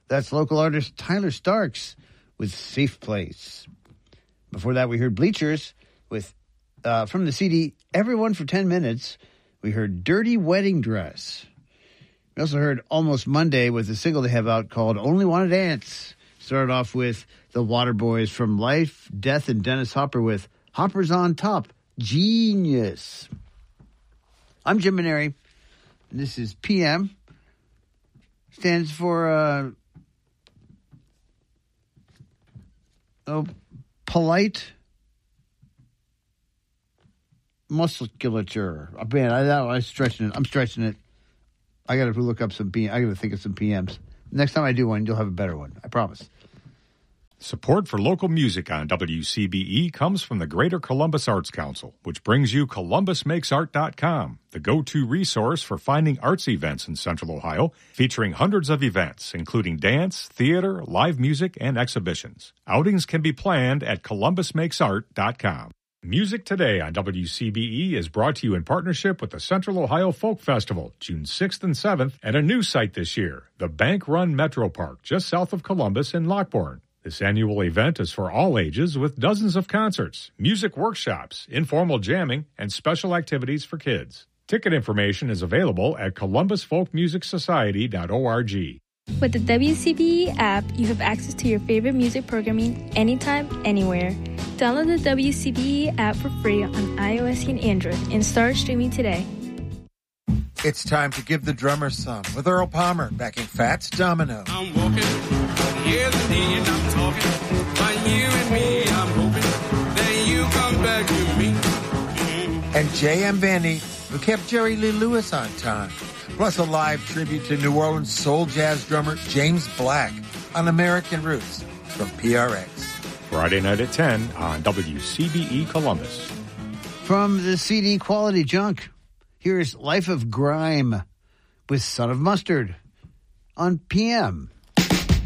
That's local artist Tyler Starks with Safe Place. Before that, we heard Bleachers with, from the CD, Everyone for 10 Minutes. We heard Dirty Wedding Dress. We also heard Almost Monday with a single they have out called Only Wanna Dance. Started off with the Waterboys from Life, Death, and Dennis Hopper with Hopper's on Top. Genius. I'm Jim Maneri. This is PM. Stands for polite musculature. Man, I'm stretching it. I got to look up some I got to think of some PMs. Next time I do one, you'll have a better one. I promise. Support for local music on WCBE comes from the Greater Columbus Arts Council, which brings you ColumbusMakesArt.com, the go-to resource for finding arts events in Central Ohio, featuring hundreds of events, including dance, theater, live music, and exhibitions. Outings can be planned at ColumbusMakesArt.com. Music Today on WCBE is brought to you in partnership with the Central Ohio Folk Festival, June 6th and 7th, at a new site this year, the Bank Run Metro Park, just south of Columbus in Lockbourne. This annual event is for all ages with dozens of concerts, music workshops, informal jamming, and special activities for kids. Ticket information is available at columbusfolkmusicsociety.org. With the WCBE app, you have access to your favorite music programming anytime, anywhere. Download the WCBE app for free on iOS and Android and start streaming today. It's time to give the drummer some with Earl Palmer backing Fats Domino. I'm walking, yes indeed, I'm talking. By you and me, I'm hoping that you come back to me. And J.M. Vandy, who kept Jerry Lee Lewis on time. Plus a live tribute to New Orleans soul jazz drummer James Black on American Roots from PRX. Friday night at 10 on WCBE Columbus. From the CD Quality Junk, here's Life of Grime with Son of Mustard on PM.